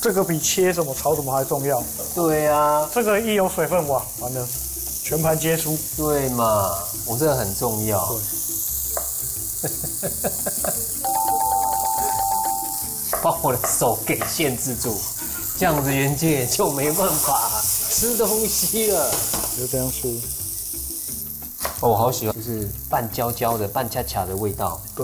这个比切什么炒什么还重要。 对啊， 这个一有水分，哇，完了，全盘皆输。 对嘛，我这个很重要。把我的手给限制住，这样子袁姐就没办法吃东西了。 就这样输。 哦，我好喜欢，就是半焦焦的、半恰恰的味道。 对。